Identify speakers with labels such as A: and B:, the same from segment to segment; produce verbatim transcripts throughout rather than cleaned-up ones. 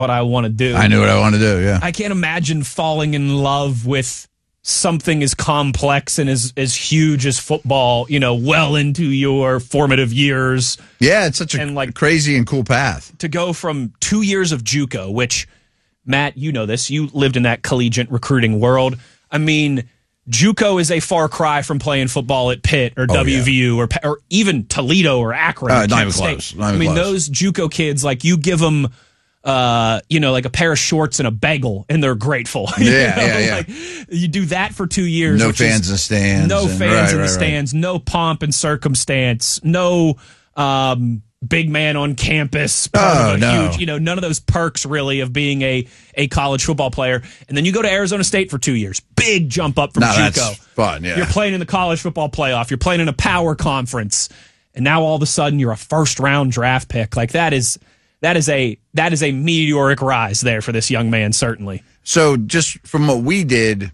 A: what I want to do.
B: I knew what I want to do, yeah.
A: I can't imagine falling in love with something as complex and as, as huge as football, you know, well into your formative years.
B: Yeah, it's such a
A: and like,
B: crazy and cool path.
A: To go from two years of JUCO, which, Matt, you know this. You lived in that collegiate recruiting world. I mean, JUCO is a far cry from playing football at Pitt or
B: oh,
A: W V U
B: yeah.
A: or or even Toledo or Akron.
B: Uh,
A: or
B: not even
A: State.
B: close. Not even
A: I mean,
B: close.
A: those JUCO kids, like, you give them, uh, you know, like a pair of shorts and a bagel, and they're grateful.
B: Yeah,
A: you know?
B: yeah, yeah.
A: Like, you do that for two years.
B: No
A: which
B: fans
A: is,
B: in the stands.
A: No
B: and,
A: fans
B: right,
A: in
B: right,
A: the stands.
B: Right.
A: No pomp and circumstance. No um, big man on campus. Part
B: Oh,
A: of a
B: no.
A: huge, you know, none of those perks really of being a, a college football player. And then you go to Arizona State for two years. Big jump up from
B: no,
A: JUCO.
B: That's fun, yeah.
A: You're playing in the college football playoff. You're playing in a power conference. And now all of a sudden you're a first round draft pick. Like that is that is a that is a meteoric rise there for this young man, certainly.
B: So just from what we did,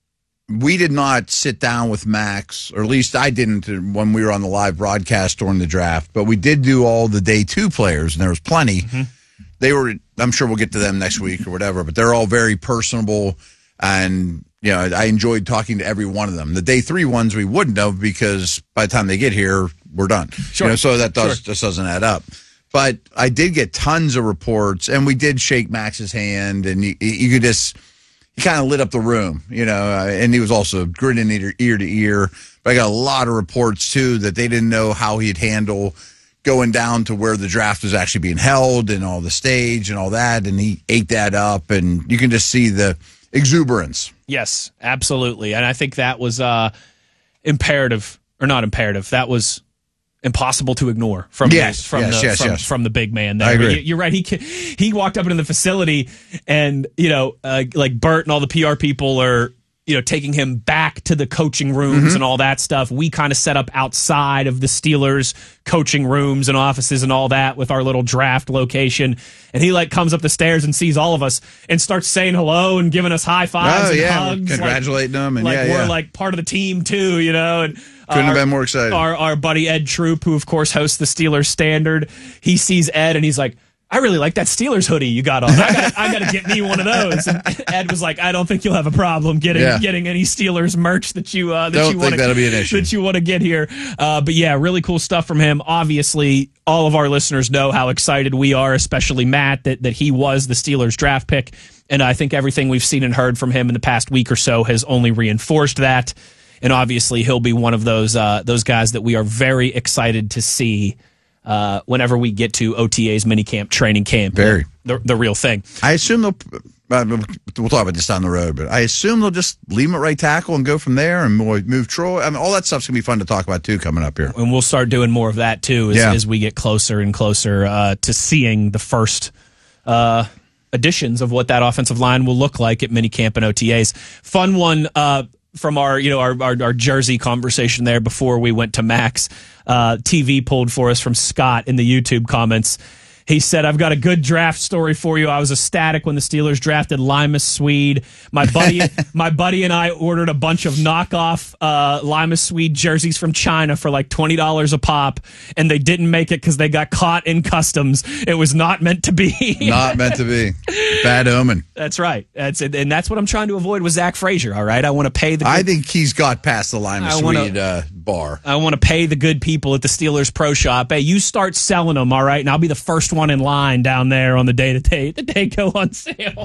B: we did not sit down with Max, or at least I didn't when we were on the live broadcast during the draft, but we did do all the day two players, and there was plenty. Mm-hmm. They were, I'm sure we'll get to them next week or whatever, but they're all very personable, and you know, I enjoyed talking to every one of them. The day three ones we wouldn't have, because by the time they get here, we're done.
A: Sure.
B: You know, so that does
A: sure.
B: just doesn't add up. But I did get tons of reports, and we did shake Max's hand, and you, you could just, he kind of lit up the room, you know, uh, and he was also grinning ear, ear to ear. But I got a lot of reports, too, that they didn't know how he'd handle going down to where the draft was actually being held and all the stage and all that, and he ate that up, and you can just see the exuberance.
A: Yes, absolutely. And I think that was uh, imperative, or not imperative, that was impossible to ignore from
B: yes,
A: the, from
B: yes,
A: the
B: yes,
A: from,
B: yes.
A: from the big man there.
B: I agree.
A: You're right. He he walked up into the facility, and you know, uh, like Bert and all the P R people are, you know, taking him back to the coaching rooms mm-hmm. and all that stuff. We kind of set up outside of the Steelers coaching rooms and offices and all that with our little draft location. And he like comes up the stairs and sees all of us and starts saying hello and giving us high fives
B: oh,
A: and
B: yeah.
A: hugs.
B: Congratulating
A: like,
B: them. And
A: like
B: yeah,
A: we're
B: yeah.
A: like part of the team too, you know, and
B: couldn't
A: our,
B: have been more excited.
A: Our, our buddy Ed Troop, who of course hosts the Steelers Standard, he sees Ed and he's like, I really like that Steelers hoodie you got on. I got I got to get me one of those. And Ed was like, I don't think you'll have a problem getting
B: yeah.
A: getting any Steelers merch that you uh, that
B: don't
A: you
B: want
A: to
B: that'll be an issue.
A: that you want to get here. Uh, but yeah, really cool stuff from him. Obviously, all of our listeners know how excited we are, especially Matt, that that he was the Steelers draft pick, and I think everything we've seen and heard from him in the past week or so has only reinforced that. And obviously, he'll be one of those uh, those guys that we are very excited to see. Uh, whenever we get to O T A's minicamp, training camp,
B: very
A: the, the real thing.
B: I assume they'll. Uh, we'll talk about this down the road, but I assume they'll just leave him at right tackle and go from there, and move Troy. I mean, all that stuff's gonna be fun to talk about too coming up here.
A: And we'll start doing more of that too as,
B: yeah.
A: as we get closer and closer uh, to seeing the first uh, editions of what that offensive line will look like at minicamp and O T As. Fun one. Uh, From our, you know, our, our our jersey conversation there before we went to Max, uh, T V pulled for us from Scott in the YouTube comments. He said, I've got a good draft story for you. I was ecstatic when the Steelers drafted Limas Swede. My buddy my buddy and I ordered a bunch of knockoff uh, Limas Swede jerseys from China for like twenty dollars a pop, and they didn't make it because they got caught in customs. It was not meant to be.
B: Not meant to be. Bad omen.
A: That's right. That's it. And that's what I'm trying to avoid with Zach Frazier, all right? I want to pay the good,
B: I think he's got past the Limas Swede
A: wanna,
B: uh, bar.
A: I want to pay the good people at the Steelers Pro Shop. Hey, you start selling them, all right? And I'll be the first one in line down there on the day to day the day go on sale.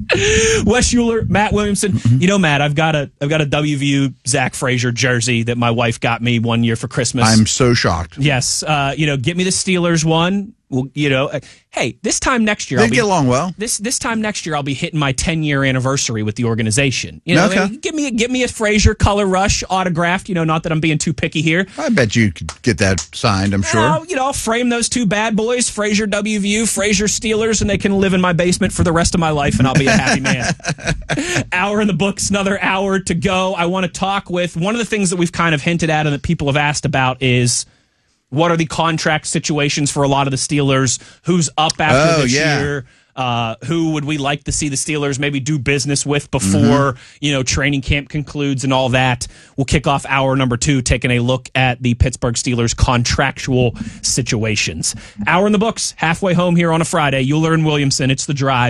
A: Wes Euler, Matt Williamson. Mm-hmm. You know, Matt, I've got a I've got a W V U Zach Frazier jersey that my wife got me one year for Christmas.
B: I'm so shocked.
A: Yes, uh, you know, get me the Steelers one. Well, you know, uh, hey, this time next year,
B: They
A: I'll be,
B: get along well.
A: This this time next year, I'll be hitting my ten year anniversary with the organization. You know,
B: okay.
A: I mean, give me a, give me a Frazier Color Rush autographed. You know, not that I'm being too picky here.
B: I bet you could get that signed. I'm sure.
A: Uh, you know, I'll frame those two bad boys, Frazier W V U, Frazier Steelers, and they can live in my basement for the rest of my life, and I'll be a happy man. Hour in the books, another hour to go. I want to talk with one of the things that we've kind of hinted at and that people have asked about is, what are the contract situations for a lot of the Steelers? Who's up after
B: oh,
A: this
B: yeah.
A: year? Uh, who would we like to see the Steelers maybe do business with before, mm-hmm. you know, training camp concludes and all that? We'll kick off hour number two, taking a look at the Pittsburgh Steelers contractual situations. Hour in the books, halfway home here on a Friday. Euler and Williamson, it's The Drive.